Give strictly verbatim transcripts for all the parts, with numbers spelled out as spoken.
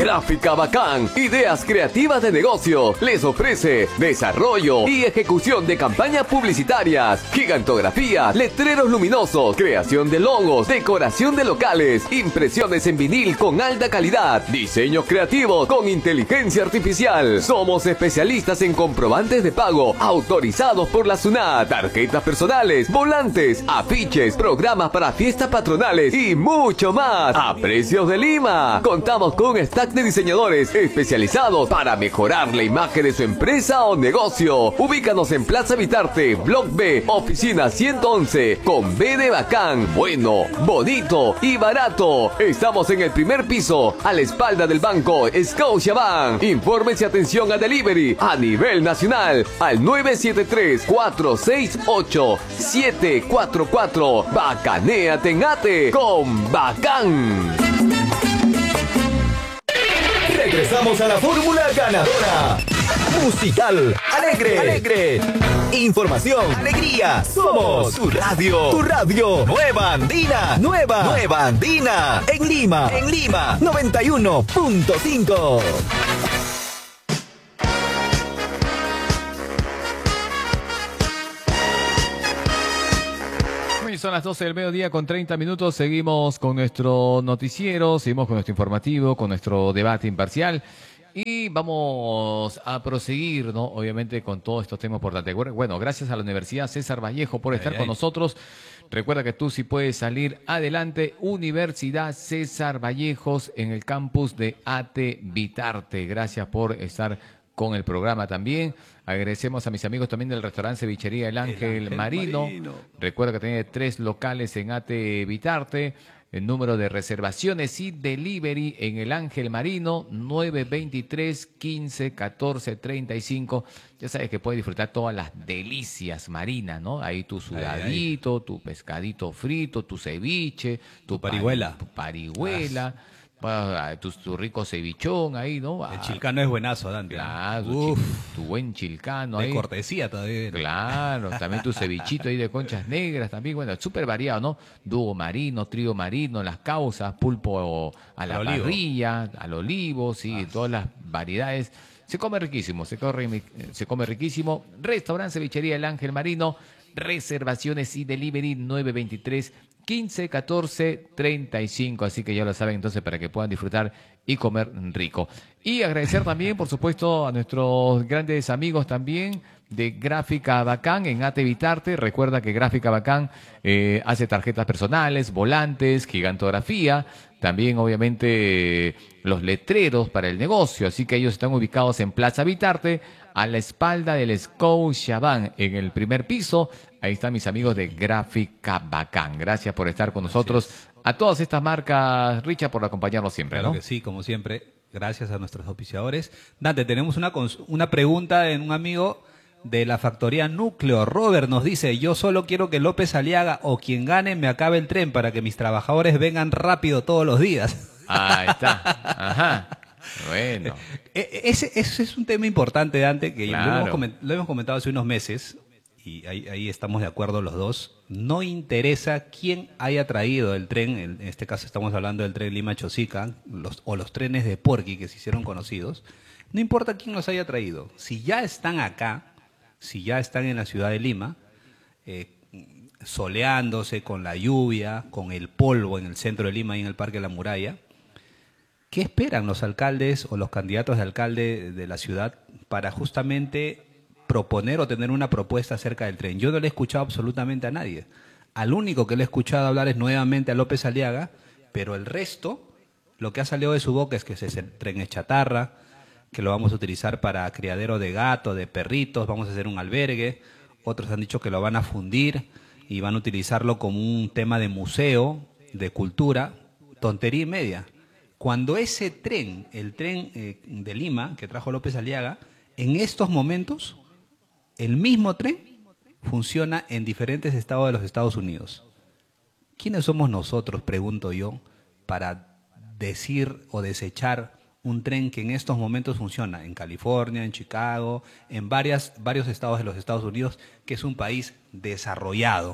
Gráfica Bacán, ideas creativas de negocio, les ofrece desarrollo y ejecución de campañas publicitarias, gigantografía, letreros luminosos, creación de logos, decoración de locales, impresiones en vinil con alta calidad, diseños creativos con inteligencia artificial. Somos especialistas en comprobantes de pago autorizados por la SUNAT, tarjetas personales, volantes, afiches, programas para fiestas patronales y mucho más a precios de Lima. Contamos con un stack de diseñadores especializados para mejorar la imagen de su empresa o negocio. Ubícanos en Plaza Vitarte, Block B, oficina ciento once, con B de bacán, bueno, bonito y barato. Estamos en el primer piso, a la espalda del banco Scotiabank. Informes y atención a delivery a nivel nacional al nueve siete tres, cuatro seis ocho, siete cuatro cuatro. Bacanéate en Ate con Bacán. Regresamos a la fórmula ganadora. Musical, alegre, alegre. Información, alegría. Somos tu radio, tu radio. Nueva Andina, nueva, nueva Andina. En Lima, en Lima, noventa y uno punto cinco. Son las doce del mediodía con treinta minutos. Seguimos con nuestro noticiero, seguimos con nuestro informativo, con nuestro debate imparcial. Y vamos a proseguir, ¿no? Obviamente con todos estos temas importantes. Bueno, gracias a la Universidad César Vallejo por estar ay, con ay. nosotros. Recuerda que tú sí puedes salir adelante. Universidad César Vallejos en el campus de Ate Vitarte. Gracias por estar con el programa también. Agradecemos a mis amigos también del restaurante Cevichería El Ángel, el Ángel Marino. Marino. Recuerda que tiene tres locales en Ate Vitarte. El número de reservaciones y delivery en El Ángel Marino, nueve veintitrés, quince, catorce, treinta y cinco. Ya sabes que puedes disfrutar todas las delicias marinas, ¿no? Ahí tu sudadito, ay, ay. tu pescadito frito, tu ceviche, tu, tu parihuela. Tu parihuela. Ah. Tu, tu rico cevichón ahí, ¿no? El chilcano es buenazo, Dante. Claro, tu, tu buen chilcano de ahí. De cortesía todavía. Claro, también tu cevichito ahí de conchas negras también. Bueno, súper variado, ¿no? Dúo marino, trío marino, las causas, pulpo a la al parrilla, olivo. al olivo, sí, ah. todas las variedades. Se come riquísimo, se come, se come riquísimo. Restaurante Cevichería El Ángel Marino, reservaciones y delivery nueve veintitrés, quince, catorce, treinta y cinco, así que ya lo saben entonces para que puedan disfrutar y comer rico. Y agradecer también, por supuesto, a nuestros grandes amigos también de Gráfica Bacán en Ate Vitarte. Recuerda que Gráfica Bacán eh, hace tarjetas personales, volantes, gigantografía, también obviamente los letreros para el negocio, así que ellos están ubicados en Plaza Vitarte, a la espalda del Scotiabank, en el primer piso. Ahí están mis amigos de Gráfica Bacán. Gracias por estar con nosotros. Gracias a todas estas marcas, Richard, por acompañarnos siempre, claro, ¿no? Que sí, como siempre. Gracias a nuestros auspiciadores. Dante, tenemos una, una pregunta de un amigo de la factoría Núcleo. Robert nos dice, yo solo quiero que López Aliaga o quien gane me acabe el tren para que mis trabajadores vengan rápido todos los días. Ahí está. Ajá. Bueno. Ese, ese es un tema importante, Dante, que claro. lo, hemos coment, lo hemos comentado hace unos meses. Y ahí, ahí estamos de acuerdo los dos. No interesa quién haya traído el tren, en este caso estamos hablando del tren Lima-Chosica, los, o los trenes de Porqui que se hicieron conocidos. No importa quién los haya traído. Si ya están acá, si ya están en la ciudad de Lima, eh, soleándose con la lluvia, con el polvo en el centro de Lima y en el Parque La Muralla, ¿qué esperan los alcaldes o los candidatos de alcalde de la ciudad para justamente proponer o tener una propuesta acerca del tren? Yo no le he escuchado absolutamente a nadie. Al único que le he escuchado hablar es nuevamente a López Aliaga, pero el resto, lo que ha salido de su boca es que ese tren es chatarra, que lo vamos a utilizar para criadero de gatos, de perritos, vamos a hacer un albergue. Otros han dicho que lo van a fundir y van a utilizarlo como un tema de museo, de cultura, tontería y media. Cuando ese tren, el tren eh, de Lima que trajo López Aliaga, en estos momentos el mismo tren funciona en diferentes estados de los Estados Unidos. ¿Quiénes somos nosotros, pregunto yo, para decir o desechar un tren que en estos momentos funciona en California, en Chicago, en varias, varios estados de los Estados Unidos, que es un país desarrollado?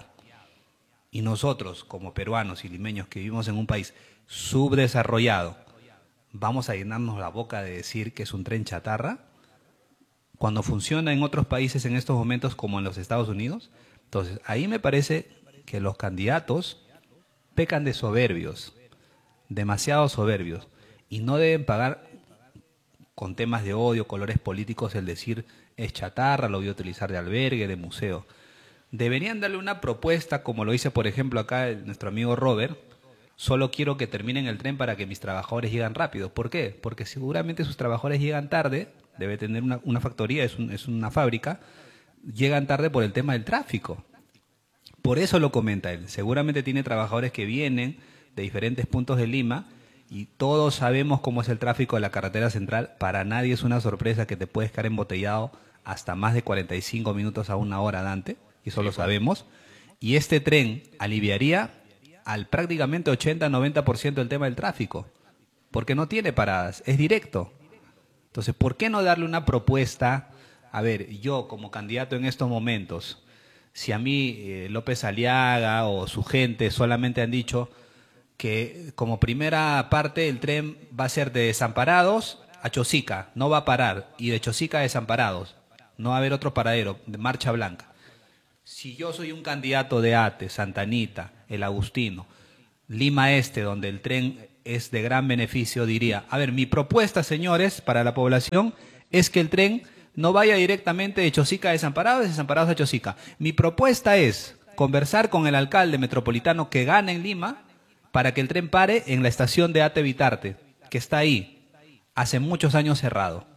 Y nosotros, como peruanos y limeños que vivimos en un país subdesarrollado, ¿vamos a llenarnos la boca de decir que es un tren chatarra? Cuando funciona en otros países en estos momentos como en los Estados Unidos. Entonces, ahí me parece que los candidatos pecan de soberbios, demasiado soberbios, y no deben pagar con temas de odio, colores políticos, el decir es chatarra, lo voy a utilizar de albergue, de museo. Deberían darle una propuesta, como lo dice por ejemplo acá el, nuestro amigo Robert, solo quiero que terminen el tren para que mis trabajadores lleguen rápido. ¿Por qué? Porque seguramente sus trabajadores llegan tarde, debe tener una, una factoría, es, un, es una fábrica, llegan tarde por el tema del tráfico. Por eso lo comenta él. Seguramente tiene trabajadores que vienen de diferentes puntos de Lima y todos sabemos cómo es el tráfico de la carretera central. Para nadie es una sorpresa que te puedes quedar embotellado hasta más de cuarenta y cinco minutos a una hora, Dante, y eso lo sabemos. Y este tren aliviaría al prácticamente ochenta a noventa por ciento del tema del tráfico, porque no tiene paradas, es directo. Entonces, ¿por qué no darle una propuesta? A ver, yo como candidato en estos momentos, si a mí eh, López Aliaga o su gente solamente han dicho que como primera parte el tren va a ser de Desamparados a Chosica, no va a parar, y de Chosica a Desamparados, no va a haber otro paradero, de Marcha Blanca. Si yo soy un candidato de Ate, Santa Anita, El Agustino, Lima Este, donde el tren es de gran beneficio, diría, a ver, mi propuesta, señores, para la población es que el tren no vaya directamente de Chosica a Desamparados, de Desamparados a Chosica. Mi propuesta es conversar con el alcalde metropolitano que gane en Lima para que el tren pare en la estación de Ate Vitarte, que está ahí, hace muchos años cerrado.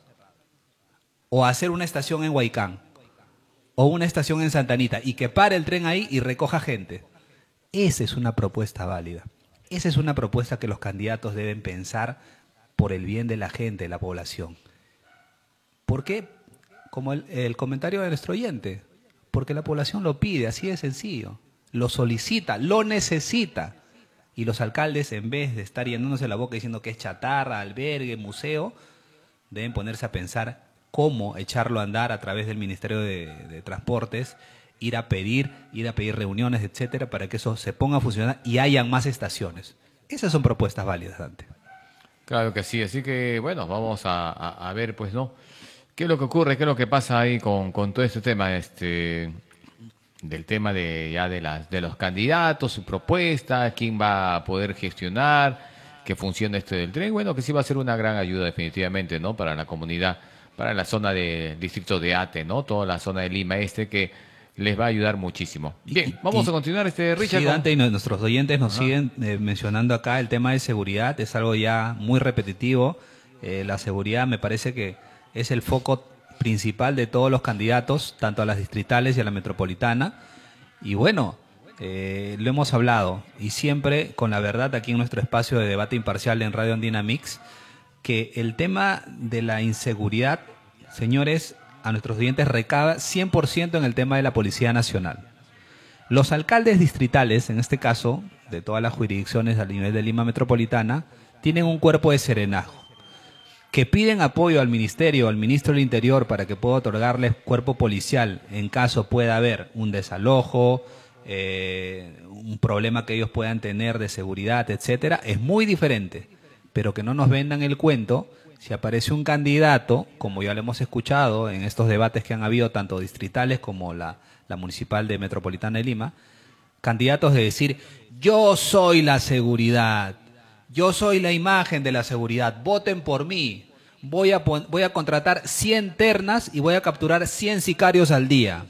O hacer una estación en Huaycán, o una estación en Santa Anita, y que pare el tren ahí y recoja gente. Esa es una propuesta válida. Esa es una propuesta que los candidatos deben pensar por el bien de la gente, de la población. ¿Por qué? Como el, el comentario de nuestro oyente, porque la población lo pide, así de sencillo, lo solicita, lo necesita, y los alcaldes, en vez de estar llenándose la boca diciendo que es chatarra, albergue, museo, deben ponerse a pensar cómo echarlo a andar a través del Ministerio de, de Transportes, ir a pedir, ir a pedir reuniones, etcétera, para que eso se ponga a funcionar y hayan más estaciones. Esas son propuestas válidas, Dante. Claro que sí, así que bueno, vamos a, a, a ver, pues, ¿no? ¿Qué es lo que ocurre? ¿Qué es lo que pasa ahí con, con todo este tema? Este, del tema de ya de las de los candidatos, su propuesta, quién va a poder gestionar, que funcione esto del tren. Bueno, que sí va a ser una gran ayuda definitivamente, ¿no? Para la comunidad, para la zona del distrito de Ate, ¿no? Toda la zona de Lima Este, que les va a ayudar muchísimo. Bien, vamos y, a continuar, este Richard. Sí, Dante, y nuestros oyentes nos Ajá. siguen eh, mencionando acá el tema de seguridad, es algo ya muy repetitivo. Eh, la seguridad me parece que es el foco principal de todos los candidatos, tanto a las distritales y a la metropolitana. Y bueno, eh, lo hemos hablado, y siempre con la verdad aquí en nuestro espacio de debate imparcial en Radio Andina Mix, que el tema de la inseguridad, señores, a nuestros oyentes recae cien por ciento en el tema de la Policía Nacional. Los alcaldes distritales, en este caso, de todas las jurisdicciones a nivel de Lima Metropolitana, tienen un cuerpo de serenazgo, que piden apoyo al Ministerio, al Ministro del Interior, para que pueda otorgarles cuerpo policial en caso pueda haber un desalojo, eh, un problema que ellos puedan tener de seguridad, etcétera. Es muy diferente, pero que no nos vendan el cuento. Si aparece un candidato, como ya lo hemos escuchado en estos debates que han habido, tanto distritales como la, la municipal de Metropolitana de Lima, candidatos de decir, yo soy la seguridad, yo soy la imagen de la seguridad, voten por mí, voy a, voy a contratar cien ternas y voy a capturar cien sicarios al día.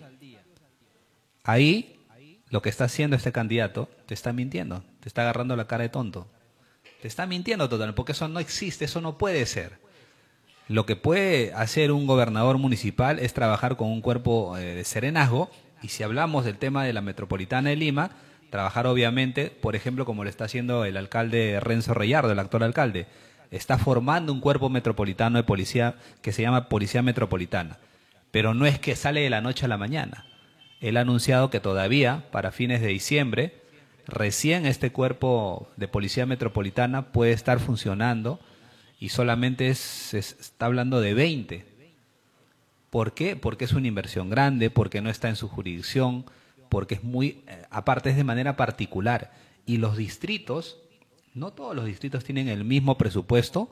Ahí, lo que está haciendo este candidato, te está mintiendo, te está agarrando la cara de tonto. Te está mintiendo totalmente, porque eso no existe, eso no puede ser. Lo que puede hacer un gobernador municipal es trabajar con un cuerpo eh, de serenazgo, y si hablamos del tema de la Metropolitana de Lima, trabajar obviamente, por ejemplo, como lo está haciendo el alcalde Renzo Reyardo, el actual alcalde, está formando un cuerpo metropolitano de policía que se llama Policía Metropolitana, pero no es que sale de la noche a la mañana. Él ha anunciado que todavía, para fines de diciembre, recién este cuerpo de Policía Metropolitana puede estar funcionando, y solamente es, se está hablando de veinte. ¿Por qué? Porque es una inversión grande, porque no está en su jurisdicción, porque es muy, eh, aparte es de manera particular. Y los distritos, no todos los distritos tienen el mismo presupuesto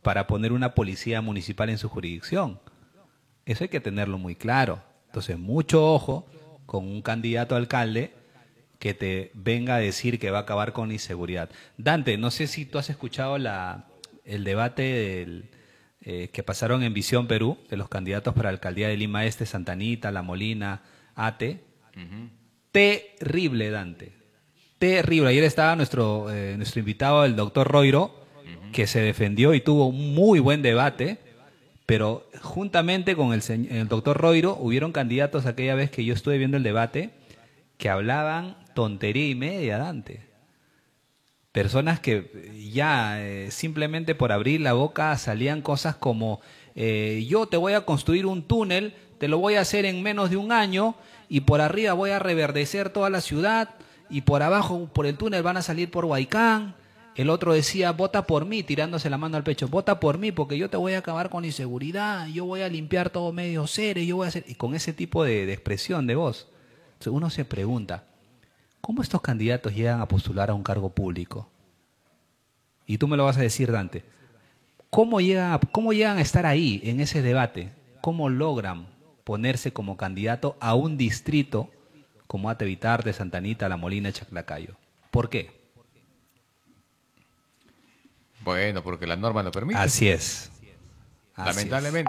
para poner una policía municipal en su jurisdicción. Eso hay que tenerlo muy claro. Entonces, mucho ojo con un candidato a alcalde que te venga a decir que va a acabar con la inseguridad. Dante, no sé si tú has escuchado la, el debate del, eh, que pasaron en Visión Perú, de los candidatos para la alcaldía de Lima Este, Santa Anita, La Molina, Ate. Uh-huh. Terrible, Dante. Terrible. Ayer estaba nuestro, eh, nuestro invitado, el doctor Roiro, uh-huh, que se defendió y tuvo un muy buen debate, pero juntamente con el, el doctor Roiro hubieron candidatos aquella vez que yo estuve viendo el debate que hablaban tontería y media, Dante. Personas que ya eh, simplemente por abrir la boca salían cosas como eh, yo te voy a construir un túnel, te lo voy a hacer en menos de un año y por arriba voy a reverdecer toda la ciudad y por abajo, por el túnel van a salir por Huaycán. El otro decía, vota por mí, tirándose la mano al pecho, vota por mí porque yo te voy a acabar con la inseguridad, yo voy a limpiar todo medio cero, yo voy a hacer... Y con ese tipo de, de expresión de voz, uno se pregunta, ¿cómo estos candidatos llegan a postular a un cargo público? Y tú me lo vas a decir, Dante. ¿Cómo llegan a, cómo llegan a estar ahí, en ese debate? ¿Cómo logran ponerse como candidato a un distrito como Ate Vitarte, Santa Anita, La Molina, Chaclacayo? ¿Por qué? Bueno, porque la norma lo permite. Así es. Así Lamentablemente.